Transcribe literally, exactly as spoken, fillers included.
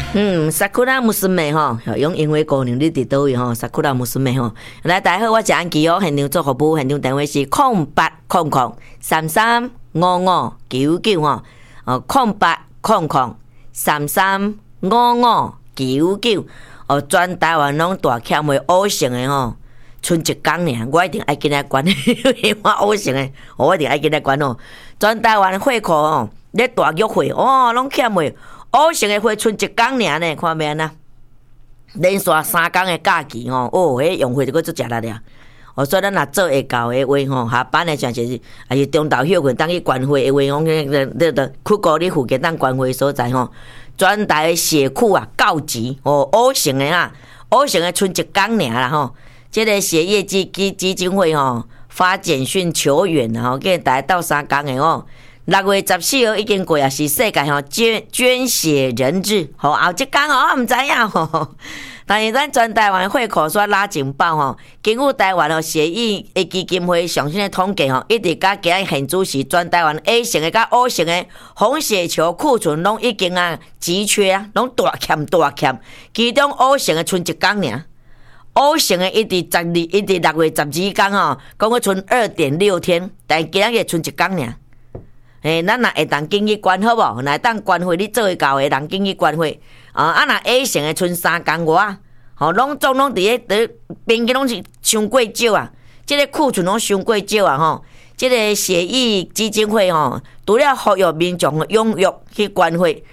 嗯，萨库拉穆斯美吼，用英文姑娘你伫倒位吼？萨库拉穆斯美吼，来大家好，我是安琪哦，现场做服务，现场电话是空八空空三三五五九九吼，哦空八空空三三五五九九，哦全台湾拢大欠的五成的吼，剩一工尔，我一定爱进来管，因为我五成的，我一定爱进来管哦，全台湾会库吼，咧大约会哦，拢欠的。五成的花剩一工尔呢，看咩呐？连续三工的假期吼，哦，迄用费就搁足食力了。哦，所以咱若做会到的话吼，下班的时就是，还是中昼休困，当去关会的话，讲迄个、那个去高里附近当关会所在吼，全台血库啊告急哦，五成的啊，五成的剩一工尔啦吼。这个血液基基基金会吼发简讯求援吼，叫大家斗三工的哦。六月十四号已经过啊，是世界吼捐捐血人日，吼后一天哦，我唔知影吼。但是咱全台湾血库煞拉警报吼，根据台湾吼血液的基金会上新的统计吼，一直甲今日现主时，全台湾 A 型的甲 O 型的红血球库存拢已经啊急缺啊，拢大欠大欠，其中 O 型的剩一工尔。O 型的一直十二，一直六月十二天吼，讲个剩二点六天，但今日剩一工尔。诶，咱若会当紧去关好无？若当关会，你做会到的人紧去关会。啊，啊，若 A 型的剩三工外，吼，拢总拢伫咧伫边个拢是伤过少啊！即、这个库存拢伤过少啊！吼，即、这个血液基金会吼，除了呼吁民众踊跃去关会，